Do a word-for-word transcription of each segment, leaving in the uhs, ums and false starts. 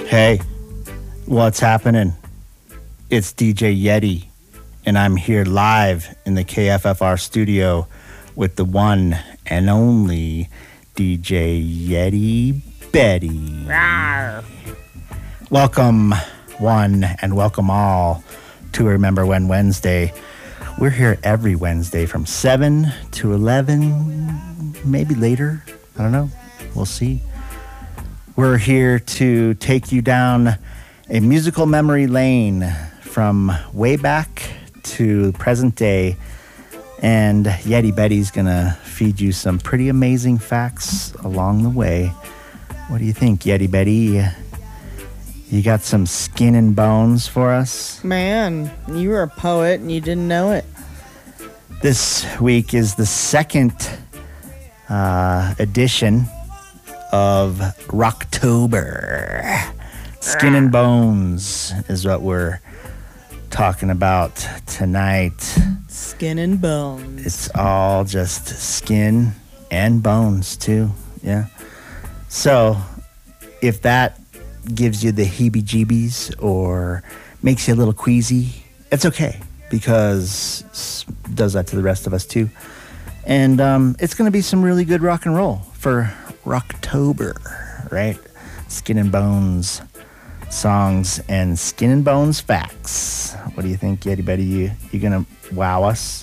Hey, what's happening? It's D J Yeti, and I'm here live in the K F F R studio with the one and only D J Yeti Betty. Rawr. Welcome, one, and welcome all to Remember When Wednesday. We're here every Wednesday from seven to eleven, maybe later. I don't know. We'll see. We're here to take you down a musical memory lane from way back to present day. And Yeti Betty's going to feed you some pretty amazing facts along the way. What do you think, Yeti Betty? You got some skin and bones for us? Man, you were a poet and you didn't know it. This week is the second uh, edition of Rocktober. Skin and bones is what we're talking about tonight. Skin and bones. It's all just skin and bones, too. Yeah. So, if that gives you the heebie-jeebies or makes you a little queasy, it's okay, because it does that to the rest of us, too. And um, it's going to be some really good rock and roll for Rocktober, right? Skin and bones songs and skin and bones facts. What do you think, Yeti Betty? You you gonna wow us?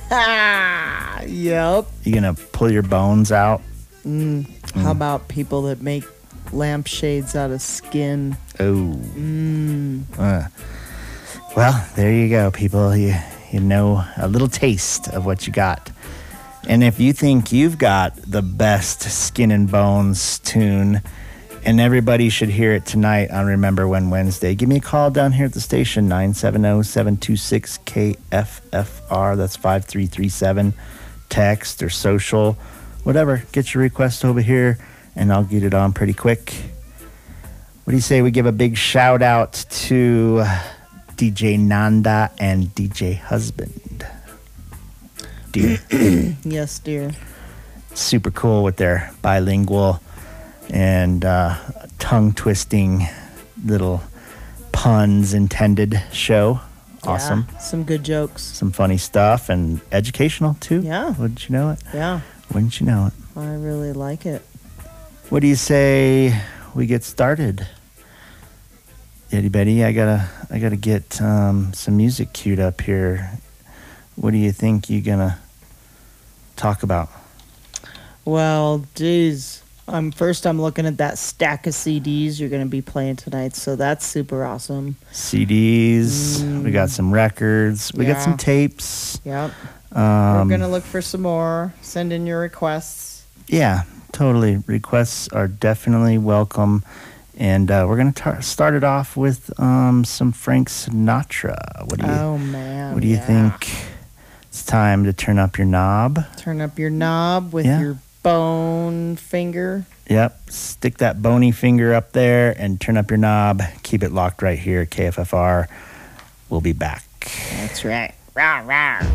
Yep. You gonna pull your bones out? Mm. Mm. How about people that make lampshades out of skin? Oh. Mm. Uh. Well, there you go, people. You you know a little taste of what you got. And if you think you've got the best Skin and Bones tune, and everybody should hear it tonight on Remember When Wednesday, give me a call down here at the station, nine seven zero, seven two six, K F F R. That's five three three seven. Text or social, whatever. Get your request over here, and I'll get it on pretty quick. What do you say we give a big shout out to D J Nanda and D J Husband? Dear. Yes, dear. Super cool with their bilingual and uh, tongue-twisting little puns intended show. Awesome. Yeah, some good jokes. Some funny stuff and educational, too. Yeah. Wouldn't you know it? Yeah. Wouldn't you know it? I really like it. What do you say we get started? Yeti Betty, I gotta, I gotta get um, some music queued up here. What do you think you're gonna talk about? Well, geez. Um, first, I'm looking at that stack of C Ds you're going to be playing tonight, so that's super awesome. C Ds, mm. we got some records, we yeah. got some tapes. Yep. Um, We're going to look for some more. Send in your requests. Yeah, totally. Requests are definitely welcome. And uh, we're going to start it off with um, some Frank Sinatra. What do you, oh, man. What do you yeah. think? It's time to turn up your knob. Turn up your knob with yeah. your bone finger. Yep. Stick that bony finger up there and turn up your knob. Keep it locked right here at K F F R. We'll be back. That's right. Rawr, rawr.